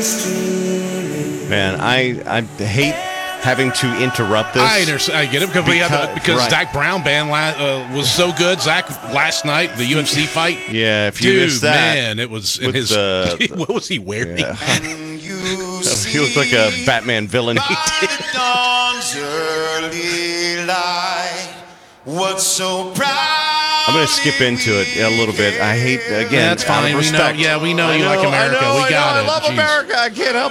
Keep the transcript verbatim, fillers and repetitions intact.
Man, I I hate having to interrupt this. I, understand, I get it because, we have, Because- because right. Zach Brown band la- uh, was so good. Zach last night, the U F C fight. Yeah, if you Dude, missed that, man, it was in with his. the- what was he wearing? Yeah. He looked like a Batman villain. He did. What's so proud? I'm going to skip into it a little bit. I hate, again, That's out of fine. We know. respect. Yeah, we know I you like know, America. I know, we I got know, it. I love Jeez. America. I can't help